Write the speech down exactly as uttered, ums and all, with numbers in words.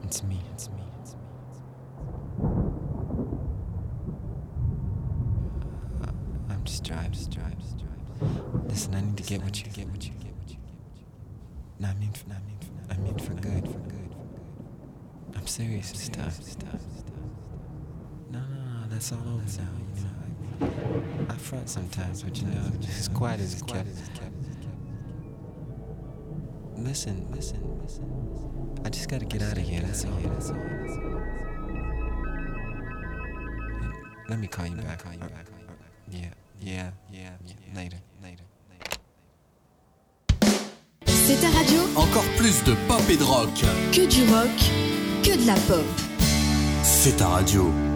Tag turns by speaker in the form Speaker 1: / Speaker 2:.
Speaker 1: it's me, it's me, it's me. Uh, I'm just driving, just driving, just driving. Listen, I need to get what you get, what you get, what you get, what you get. No, I mean, for, I mean, for, I mean, for good, for good, for good. I'm serious this time, this time, this time. No, no, no, that's all over now. You know, I, I front sometimes, but you know, just as quiet as it kept. Listen, listen, listen. I just gotta get out of here. That's all. That's all. Let me call you back. Call you back. Yeah, yeah, yeah, yeah. Later, later, later.
Speaker 2: C'est ta radio.
Speaker 3: Encore plus de pop et de rock.
Speaker 2: Que du rock, que de la pop.
Speaker 3: C'est ta radio.